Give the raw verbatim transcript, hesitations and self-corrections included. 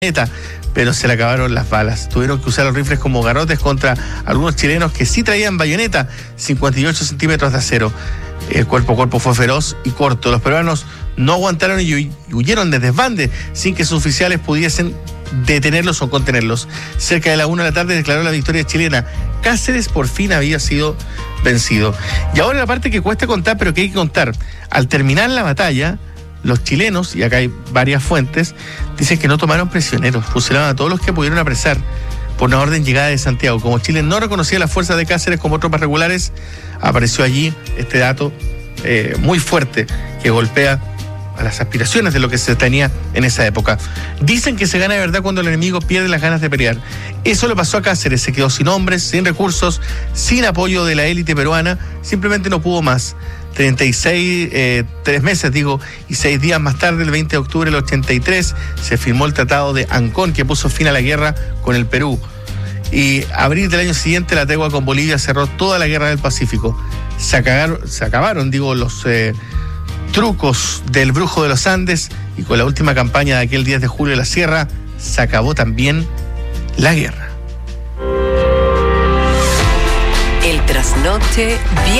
pero se le acabaron las balas. Tuvieron que usar los rifles como garrotes contra algunos chilenos que sí traían bayoneta, cincuenta y ocho centímetros de acero. El cuerpo a cuerpo fue feroz y corto. Los peruanos no aguantaron y huyeron de desbande sin que sus oficiales pudiesen detenerlos o contenerlos. Cerca de la una de la tarde declaró la victoria chilena. Cáceres por fin había sido vencido. Y ahora la parte que cuesta contar, pero que hay que contar. Al terminar la batalla, los chilenos, y acá hay varias fuentes, dicen que no tomaron prisioneros, fusilaron a todos los que pudieron apresar por una orden llegada de Santiago. Como Chile no reconocía las fuerzas de Cáceres como tropas regulares, apareció allí este dato eh, muy fuerte que golpea a las aspiraciones de lo que se tenía en esa época. Dicen que se gana de verdad cuando el enemigo pierde las ganas de pelear. Eso le pasó a Cáceres, se quedó sin hombres, sin recursos, sin apoyo de la élite peruana, simplemente no pudo más. treinta y seis, eh, tres meses digo, y seis días más tarde, el veinte de octubre del ochenta y tres, se firmó el Tratado de Ancón, que puso fin a la guerra con el Perú. Y abril del año siguiente, la tregua con Bolivia cerró toda la guerra del Pacífico. Se acabaron, se acabaron digo, los eh, trucos del Brujo de los Andes, y con la última campaña de aquel diez de julio de la Sierra, se acabó también la guerra. El trasnoche